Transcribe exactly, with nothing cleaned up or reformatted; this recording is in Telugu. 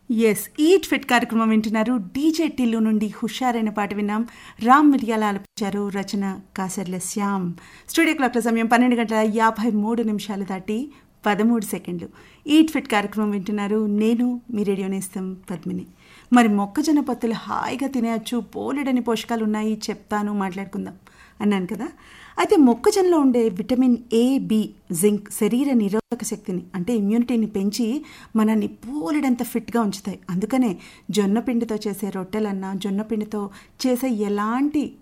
ఎస్ ఈట్ ఫిట్ కార్యక్రమం వింటున్నారు. డీజే టిల్లు నుండి హుషారైన పాట విన్నాం. రామ్ మిరియాల ఆలపించారు, రచన కాసర్ల శ్యామ్. స్టూడియో క్లాక్ల సమయం పన్నెండు గంటల యాభై మూడు నిమిషాలు దాటి పదమూడు సెకండ్లు. ఈట్ ఫిట్ కార్యక్రమం వింటున్నారు. నేను మీ రేడియో నేస్తం పద్మిని. మరి మొక్కజొన్న పొత్తులు హాయిగా తినేయచ్చు, పోలెడని పోషకాలు ఉన్నాయి, చెప్తాను, మాట్లాడుకుందాం అన్నాను కదా. అయితే మొక్కజొన్నలో ఉండే విటమిన్ ఏ, బి, జింక్ శరీర నిరోధక శక్తిని అంటే ఇమ్యూనిటీని పెంచి మనల్ని పోలెడంత ఫిట్గా ఉంచుతాయి. అందుకనే జొన్న పిండితో చేసే రొట్టెలన్నా, జొన్న పిండితో చేసే ఎలాంటి